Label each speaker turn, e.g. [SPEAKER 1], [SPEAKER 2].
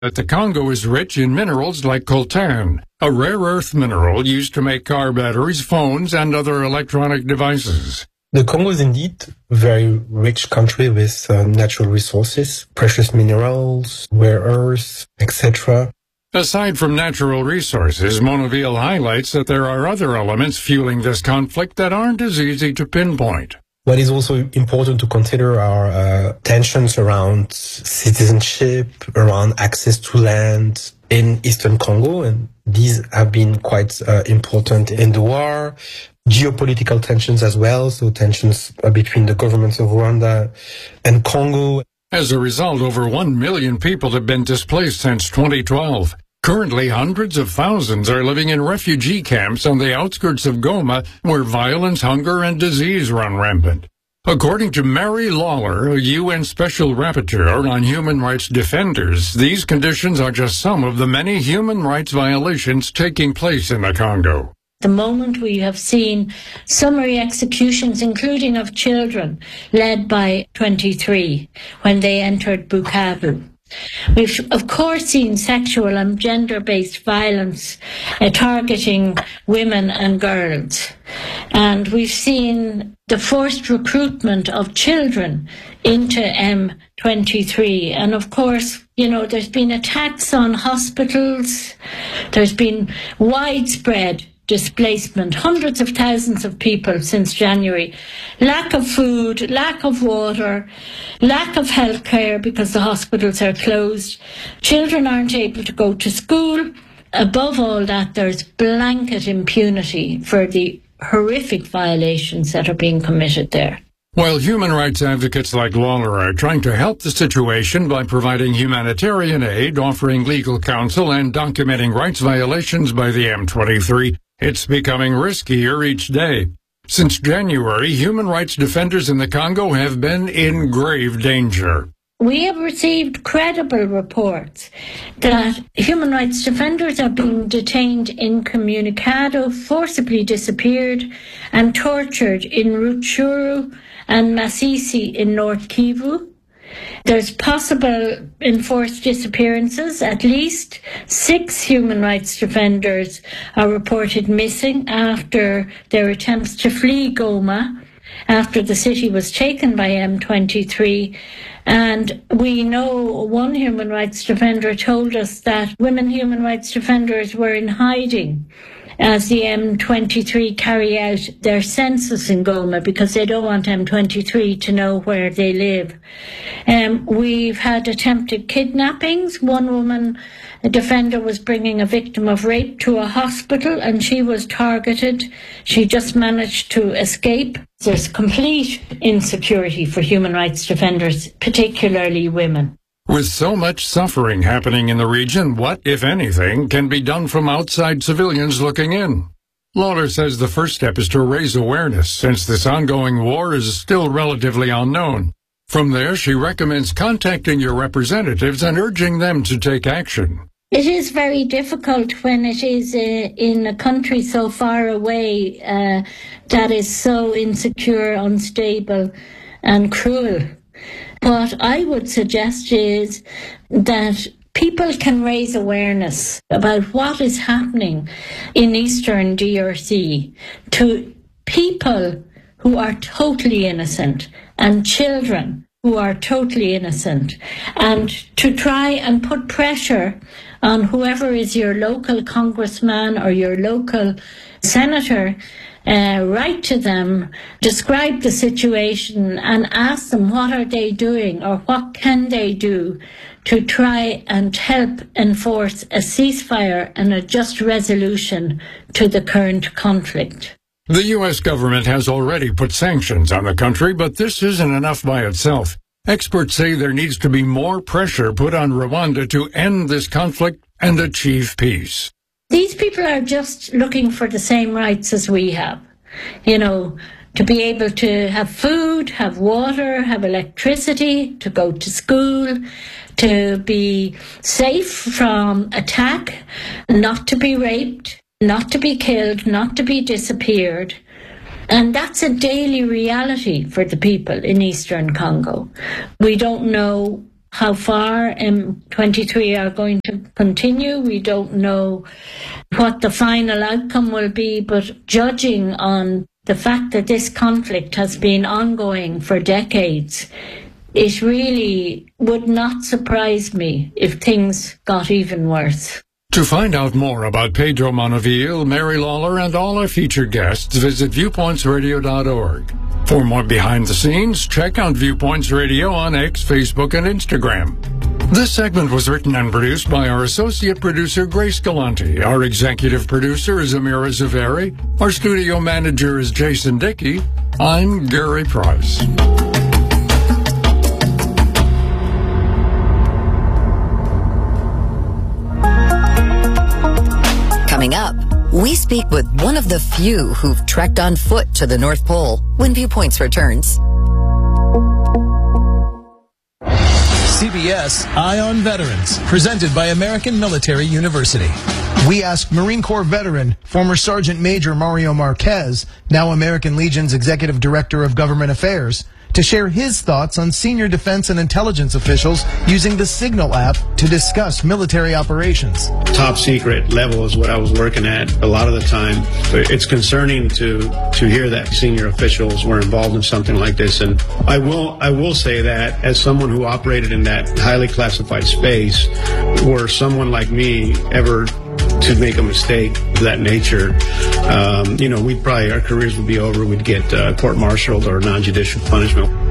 [SPEAKER 1] that the Congo is rich in minerals like coltan, a rare earth mineral used to make car batteries, phones, and other electronic devices.
[SPEAKER 2] The Congo is indeed a very rich country with natural resources, precious minerals, rare earths, etc.
[SPEAKER 1] Aside from natural resources, Monaville highlights that there are other elements fueling this conflict that aren't as easy to pinpoint.
[SPEAKER 2] What is also important to consider are tensions around citizenship, around access to land in Eastern Congo, and these have been quite important in the war. Geopolitical tensions as well, so tensions between the governments of Rwanda and Congo.
[SPEAKER 1] As a result, over 1 million people have been displaced since 2012. Currently, hundreds of thousands are living in refugee camps on the outskirts of Goma, where violence, hunger, and disease run rampant. According to Mary Lawler, a UN Special Rapporteur on Human Rights Defenders, these conditions are just some of the many human rights violations taking place in the Congo.
[SPEAKER 3] The moment we have seen summary executions, including of children, led by 23 when they entered Bukavu. We've, of course, seen sexual and gender-based violence targeting women and girls. And we've seen the forced recruitment of children into M23. And, of course, there's been attacks on hospitals. There's been widespread displacement, hundreds of thousands of people since January. Lack of food, lack of water, lack of health care because the hospitals are closed. Children aren't able to go to school. Above all that, there's blanket impunity for the horrific violations that are being committed there.
[SPEAKER 1] While human rights advocates like Lawler are trying to help the situation by providing humanitarian aid, offering legal counsel, and documenting rights violations by the M23, it's becoming riskier each day. Since January, human rights defenders in the Congo have been in grave danger.
[SPEAKER 3] We have received credible reports that human rights defenders are being detained incommunicado, forcibly disappeared, and tortured in Rutshuru and Masisi in North Kivu. There's possible enforced disappearances. At least 6 human rights defenders are reported missing after their attempts to flee Goma, after the city was taken by M23. And we know one human rights defender told us that women human rights defenders were in hiding as the M23 carry out their census in Goma because they don't want M23 to know where they live. We've had attempted kidnappings. One woman, a defender, was bringing a victim of rape to a hospital and she was targeted. She just managed to escape. There's complete insecurity for human rights defenders, particularly women.
[SPEAKER 1] With so much suffering happening in the region, what, if anything, can be done from outside civilians looking in? Lawler says the first step is to raise awareness, since this ongoing war is still relatively unknown. From there, she recommends contacting your representatives and urging them to take action.
[SPEAKER 3] It is very difficult when it is in a country so far away that is so insecure, unstable, and cruel. What I would suggest is that people can raise awareness about what is happening in Eastern DRC to people who are totally innocent and children who are totally innocent, and to try and put pressure on whoever is your local congressman or your local senator. Write to them, describe the situation and ask them what are they doing or what can they do to try and help enforce a ceasefire and a just resolution to the current conflict.
[SPEAKER 1] The U.S. government has already put sanctions on the country, but this isn't enough by itself. Experts say there needs to be more pressure put on Rwanda to end this conflict and achieve peace.
[SPEAKER 3] These people are just looking for the same rights as we have, to be able to have food, have water, have electricity, to go to school, to be safe from attack, not to be raped, not to be killed, not to be disappeared. And that's a daily reality for the people in Eastern Congo. We don't know how far M23 are going to continue. We don't know what the final outcome will be, but judging on the fact that this conflict has been ongoing for decades, it really would not surprise me if things got even worse.
[SPEAKER 1] To find out more about Pedro Monaville, Mary Lawler, and all our featured guests, visit viewpointsradio.org. For more behind the scenes, check out Viewpoints Radio on X, Facebook, and Instagram. This segment was written and produced by our associate producer, Grace Galante. Our executive producer is Amira Zaveri. Our studio manager is Jason Dickey. I'm Gary Price.
[SPEAKER 4] Coming up, we speak with one of the few who've trekked on foot to the North Pole when Viewpoints returns.
[SPEAKER 5] CBS Eye on Veterans, presented by American Military University.
[SPEAKER 6] We asked Marine Corps veteran, former Sergeant Major Mario Marquez, now American Legion's Executive Director of Government Affairs, to share his thoughts on senior defense and intelligence officials using the Signal app to discuss military operations.
[SPEAKER 7] Top secret level is what I was working at a lot of the time. It's concerning to hear that senior officials were involved in something like this. And I will say that as someone who operated in that highly classified space, were someone like me ever to make a mistake of that nature, our careers would be over. We'd get court-martialed or non-judicial punishment.